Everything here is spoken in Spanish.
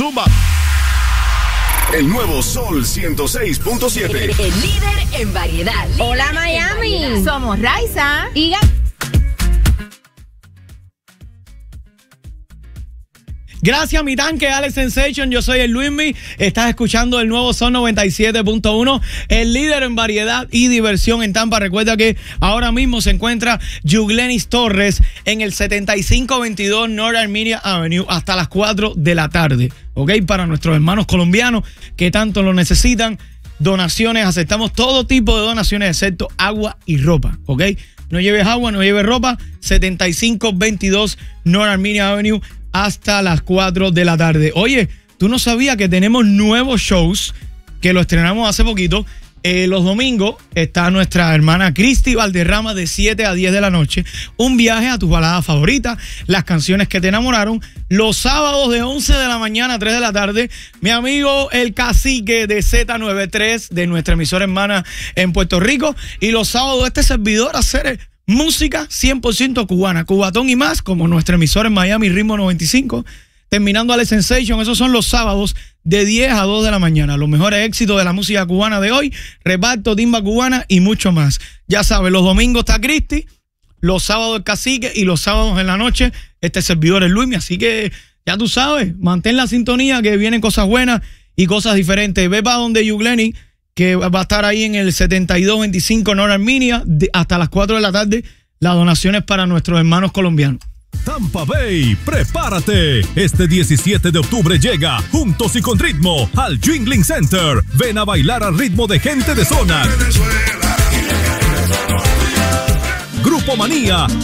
Zumba. El nuevo Sol 106.7. El líder en variedad. Hola, Miami. Somos Raiza Y Gracias, mi tanque, Alex Sensation. Yo soy el Luismi. Estás escuchando el nuevo Son 97.1, el líder en variedad y diversión en Tampa. Recuerda que ahora mismo se encuentra Yuglenis Torres en el 7522 North Armenia Avenue hasta las 4 de la tarde. ¿Ok? Para nuestros hermanos colombianos que tanto lo necesitan. Donaciones, aceptamos todo tipo de donaciones excepto agua y ropa. ¿Ok? No lleves agua, no lleves ropa. 7522 North Armenia Avenue hasta las 4 de la tarde. Oye, ¿tú no sabías que tenemos nuevos shows que lo estrenamos hace poquito? Los domingos está nuestra hermana Cristi Valderrama de 7 a 10 de la noche. Un viaje a tus baladas favoritas, las canciones que te enamoraron. Los sábados de 11 de la mañana a 3 de la tarde, mi amigo El Cacique de Z93, de nuestra emisora hermana en Puerto Rico. Y los sábados este servidor hacer música 100% cubana, cubatón y más, como nuestra emisora en Miami, Ritmo 95. Terminando Alex Sensation, esos son los sábados de 10 a 2 de la mañana. Los mejores éxitos de la música cubana de hoy, reparto, timba cubana y mucho más. Ya sabes, los domingos está Cristi, los sábados el Cacique y los sábados en la noche este servidor es Luismi. Así que ya tú sabes, mantén la sintonía que vienen cosas buenas y cosas diferentes. Ve para donde Yuglenis, que va a estar ahí en el 7225 North Armenia hasta las 4 de la tarde. Las donaciones para nuestros hermanos colombianos. Tampa Bay, prepárate. Este 17 de octubre llega Juntos y con Ritmo al Jingling Center. Ven a bailar al ritmo de gente de zona. Grupo Manía